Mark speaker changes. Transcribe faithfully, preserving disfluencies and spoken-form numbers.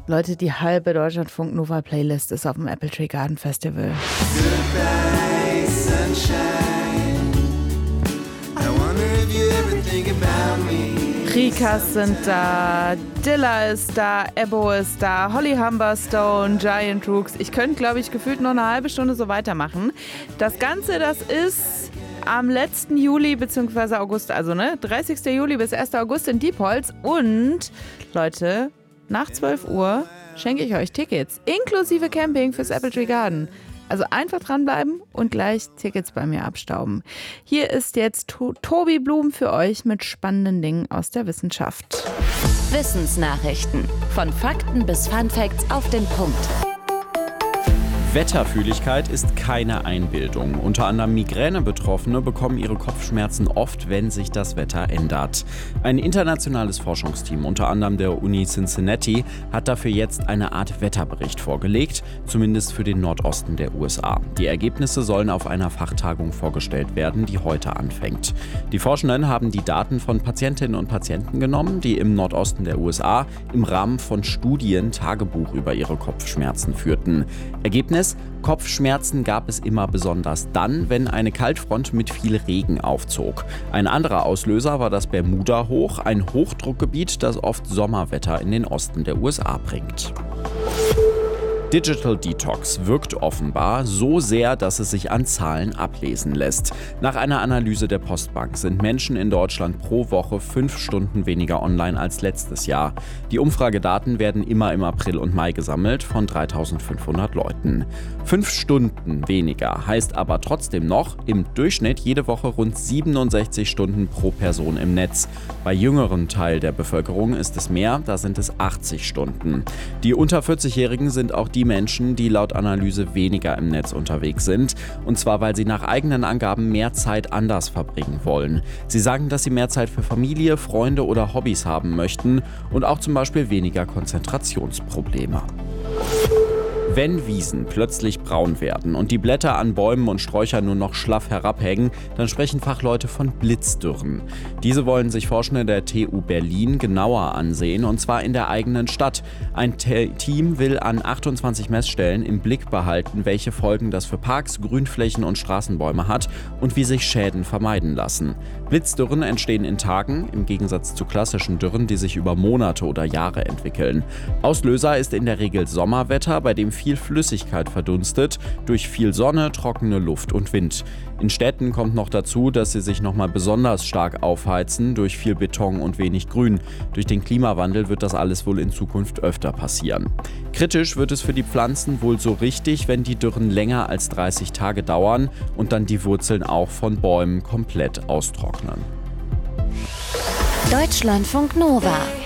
Speaker 1: Leute, die halbe Deutschlandfunk Nova Playlist ist auf dem Apple Tree Garden Festival.
Speaker 2: Goodbye, sunshine. I wonder if you ever think about me.
Speaker 1: Rikas sind da, Dilla ist da, Ebbo ist da, Holly Humberstone, Giant Rooks. Ich könnte, glaube ich, gefühlt noch eine halbe Stunde so weitermachen. Das Ganze, das ist am letzten Juli bzw. August, also ne, dreißigsten Juli bis ersten August in Diepholz. Und, Leute, nach zwölf Uhr schenke ich euch Tickets, inklusive Camping fürs Apple Tree Garden. Also einfach dranbleiben und gleich Tickets bei mir abstauben. Hier ist jetzt to- Tobi Blum für euch mit spannenden Dingen aus der Wissenschaft.
Speaker 3: Wissensnachrichten. Von Fakten bis Funfacts auf den Punkt.
Speaker 4: Wetterfühligkeit ist keine Einbildung. Unter anderem Migräne-Betroffene bekommen ihre Kopfschmerzen oft, wenn sich das Wetter ändert. Ein internationales Forschungsteam, unter anderem der Uni Cincinnati, hat dafür jetzt eine Art Wetterbericht vorgelegt, zumindest für den Nordosten der U S A. Die Ergebnisse sollen auf einer Fachtagung vorgestellt werden, die heute anfängt. Die Forschenden haben die Daten von Patientinnen und Patienten genommen, die im Nordosten der U S A im Rahmen von Studien Tagebuch über ihre Kopfschmerzen führten. Ergebnis: Kopfschmerzen gab es immer besonders dann, wenn eine Kaltfront mit viel Regen aufzog. Ein anderer Auslöser war das Bermuda-Hoch, ein Hochdruckgebiet, das oft Sommerwetter in den Osten der U S A bringt. Digital Detox wirkt offenbar so sehr, dass es sich an Zahlen ablesen lässt. Nach einer Analyse der Postbank sind Menschen in Deutschland pro Woche fünf Stunden weniger online als letztes Jahr. Die Umfragedaten werden immer im April und Mai gesammelt von dreitausendfünfhundert Leuten. Fünf Stunden weniger heißt aber trotzdem noch im Durchschnitt jede Woche rund siebenundsechzig Stunden pro Person im Netz. Bei jüngeren Teil der Bevölkerung ist es mehr, da sind es achtzig Stunden. Die unter vierzig-Jährigen sind auch die Menschen, die laut Analyse weniger im Netz unterwegs sind. Und zwar, weil sie nach eigenen Angaben mehr Zeit anders verbringen wollen. Sie sagen, dass sie mehr Zeit für Familie, Freunde oder Hobbys haben möchten und auch zum Beispiel weniger Konzentrationsprobleme. Wenn Wiesen plötzlich braun werden und die Blätter an Bäumen und Sträuchern nur noch schlaff herabhängen, dann sprechen Fachleute von Blitzdürren. Diese wollen sich Forschende der T U Berlin genauer ansehen, und zwar in der eigenen Stadt. Ein Te- Team will an achtundzwanzig Messstellen im Blick behalten, welche Folgen das für Parks, Grünflächen und Straßenbäume hat und wie sich Schäden vermeiden lassen. Blitzdürren entstehen in Tagen, im Gegensatz zu klassischen Dürren, die sich über Monate oder Jahre entwickeln. Auslöser ist in der Regel Sommerwetter, bei dem viel Flüssigkeit verdunstet, durch viel Sonne, trockene Luft und Wind. In Städten kommt noch dazu, dass sie sich nochmal besonders stark aufheizen durch viel Beton und wenig Grün. Durch den Klimawandel wird das alles wohl in Zukunft öfter passieren. Kritisch wird es für die Pflanzen wohl so richtig, wenn die Dürren länger als dreißig Tage dauern und dann die Wurzeln auch von Bäumen komplett austrocknen.
Speaker 3: Deutschlandfunk Nova.